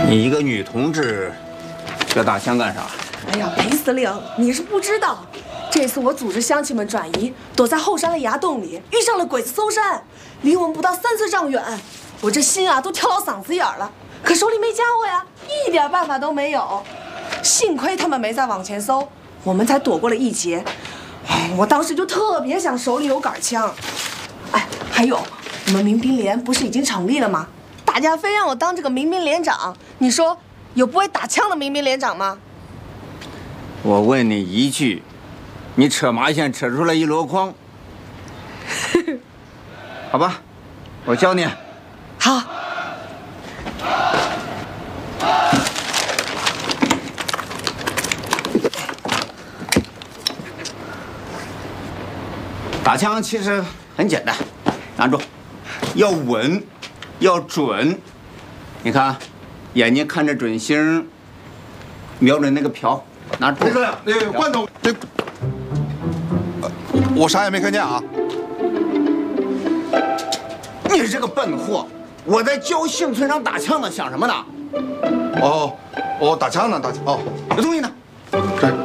你一个女同志，要打枪干啥？ 哎呀，裴司令，你是不知道，这次我组织乡亲们转移，躲在后山的崖洞里，遇上了鬼子搜山，离我们不到30丈远，我这心啊都跳到嗓子眼了，可手里没家伙呀，一点办法都没有。幸亏他们没再往前搜，我们才躲过了一劫。我当时就特别想手里有杆枪。哎，还有，我们民兵连不是已经成立了吗？大家非让我当这个民兵连长，你说有不会打枪的民兵连长吗？ 我问你一句，你扯麻线扯出来一箩筐，好吧，我教你。 好。 打枪其实很简单，拿住，要稳，要准。你看，眼睛看着准星，瞄准那个瓢，拿住。 那个罐头，我啥也没看见啊！ 你这个笨货！我在教幸村长打枪呢，想什么呢？ 哦，打枪呢，打枪哦， 这东西呢？ 这。